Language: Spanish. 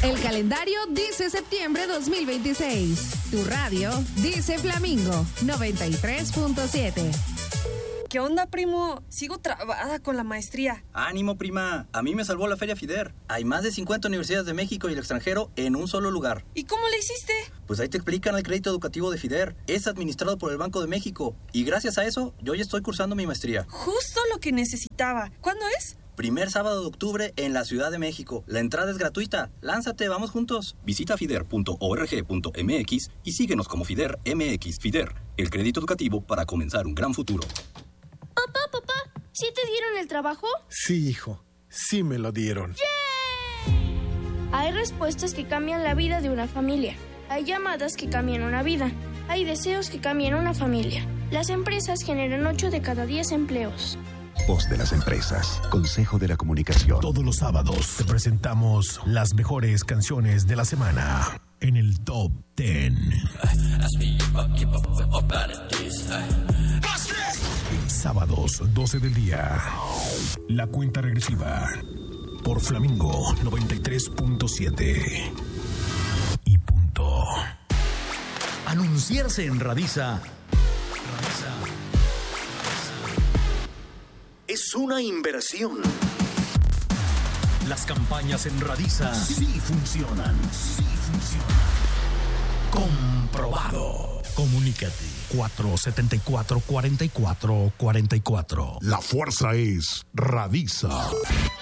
El calendario dice septiembre 2026. Tu radio dice Flamingo 93.7. ¿Qué onda, primo? Sigo trabada con la maestría. ¡Ánimo, prima! A mí me salvó la Feria FIDER. Hay más de 50 universidades de México y el extranjero en un solo lugar. ¿Y cómo le hiciste? Pues ahí te explican el crédito educativo de FIDER. Es administrado por el Banco de México. Y gracias a eso, yo ya estoy cursando mi maestría. Justo lo que necesitaba. ¿Cuándo es? Primer sábado de octubre en la Ciudad de México. La entrada es gratuita. Lánzate, vamos juntos. Visita fider.org.mx y síguenos como FIDER MX. FIDER, el crédito educativo para comenzar un gran futuro. Papá, ¿sí te dieron el trabajo? Sí, hijo, sí me lo dieron. ¡Yay! Hay respuestas que cambian la vida de una familia. Hay llamadas que cambian una vida. Hay deseos que cambian una familia. Las empresas generan 8 de cada 10 empleos. Voz de las empresas. Consejo de la Comunicación. Todos los sábados te presentamos las mejores canciones de la semana en el Top 10. Sábados, 12 del día. La cuenta regresiva por Flamingo 93.7. Y punto. Anunciarse en Radisa es una inversión. Las campañas en Radisa sí funcionan. Comprobado. Comunícate 474-4444. La fuerza es Radisa.